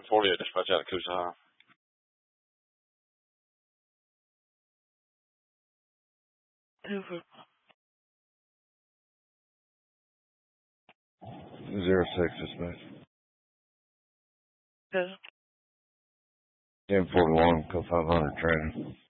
48 dispatch out of Coosa High. 06 dispatch. Okay. 1041, code 500 training.